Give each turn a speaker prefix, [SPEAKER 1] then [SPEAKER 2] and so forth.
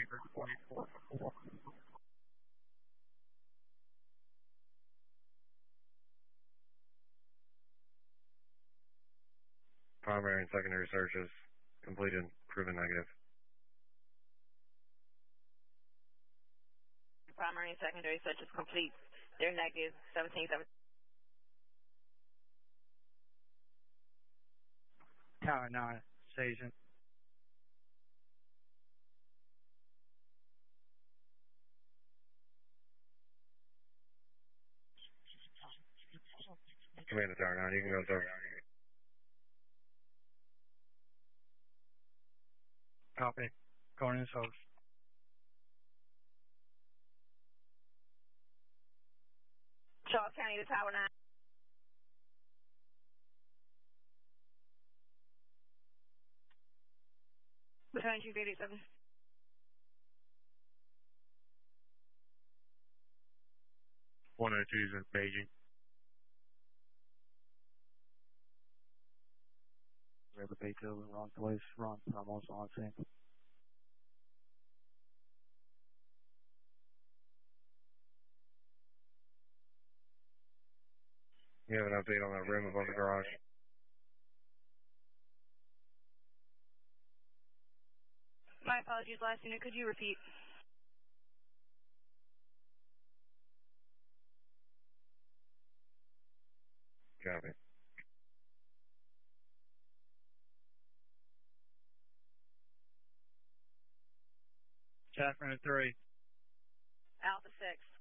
[SPEAKER 1] Primary and secondary searches completed, proven negative.
[SPEAKER 2] Primary and secondary searches complete. They're negative. 17.
[SPEAKER 3] Tower 9, Station.
[SPEAKER 1] Command to Tower 9, you can go, sir.
[SPEAKER 3] Copy. Going as host.
[SPEAKER 2] Charles County to Tower 9. Battalion 287.
[SPEAKER 1] One oh two is engaging.
[SPEAKER 3] We have a Beto in the wrong place. Wrong. Almost on scene.
[SPEAKER 1] You have an update on that room above the garage?
[SPEAKER 2] My apologies, last unit. Could you repeat?
[SPEAKER 1] Copy.
[SPEAKER 3] Catherine 3.
[SPEAKER 2] Alpha 6.